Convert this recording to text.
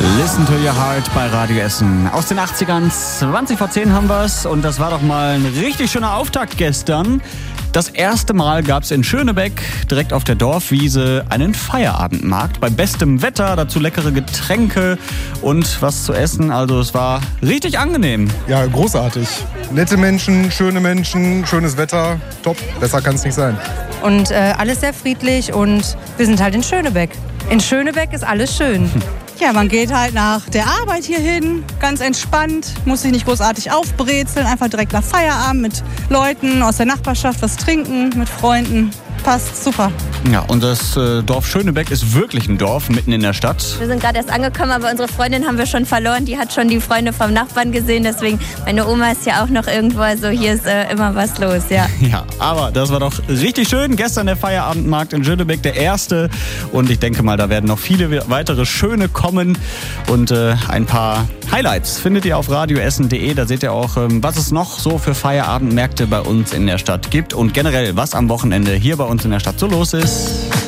Listen to your heart bei Radio Essen. Aus den 80ern, 20 vor 10 haben wir's. Und das war doch mal ein richtig schöner Auftakt gestern. Das erste Mal gab's in Schönebeck, direkt auf der Dorfwiese, einen Feierabendmarkt. Bei bestem Wetter, dazu leckere Getränke und was zu essen. Also es war richtig angenehm. Ja, großartig. Nette Menschen, schönes Wetter. Top, besser kann's nicht sein. Und alles sehr friedlich und wir sind halt in Schönebeck. In Schönebeck ist alles schön. Ja, man geht halt nach der Arbeit hier hin, ganz entspannt, muss sich nicht großartig aufbrezeln, einfach direkt nach Feierabend mit Leuten aus der Nachbarschaft was trinken, mit Freunden. Passt super. Ja, und das Dorf Schönebeck ist wirklich ein Dorf mitten in der Stadt. Wir sind gerade erst angekommen, aber unsere Freundin haben wir schon verloren. Die hat schon die Freunde vom Nachbarn gesehen. Deswegen, meine Oma ist ja auch noch irgendwo. Also hier ist immer was los, ja. Ja, aber das war doch richtig schön. Gestern der Feierabendmarkt in Schönebeck, der erste. Und ich denke mal, da werden noch viele weitere schöne kommen. Und ein paar Highlights findet ihr auf radioessen.de. Da seht ihr auch, was es noch so für Feierabendmärkte bei uns in der Stadt gibt. Und generell, was am Wochenende hier bei uns in der Stadt so los ist.